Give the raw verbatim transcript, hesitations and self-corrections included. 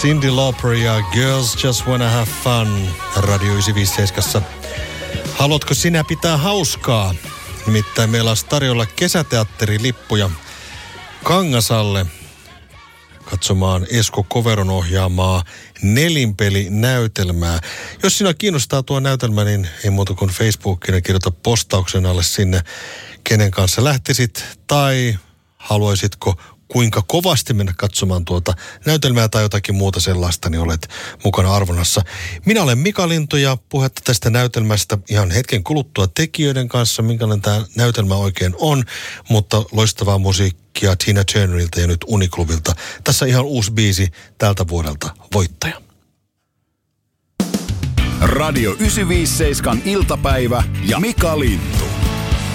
Cyndi Lauper ja Girls Just Wanna Have Fun Radio yhdeksänsataaviisikymmentäseitsemän. Haluatko sinä pitää hauskaa? Nimittäin meillä on tarjolla kesäteatterilippuja Kangasalle katsomaan Esko Koveron ohjaamaa nelinpelinäytelmää. Jos sinä kiinnostaa tuo näytelmä, niin ei muuta kuin Facebookiin kirjoita postauksen alle sinne, kenen kanssa lähtisit tai haluaisitko kuinka kovasti mennä katsomaan tuota näytelmää tai jotakin muuta sellaista, niin olet mukana arvonnassa. Minä olen Mika Lintu ja puhetta tästä näytelmästä ihan hetken kuluttua tekijöiden kanssa, minkälainen tämä näytelmä oikein on, mutta loistavaa musiikkia Tina Turnerilta ja nyt Uniklubilta. Tässä ihan uusi biisi tältä vuodelta, Voittaja. Radio yhdeksänsataaviisikymmentäseitsemän iltapäivä ja Mika Lintu.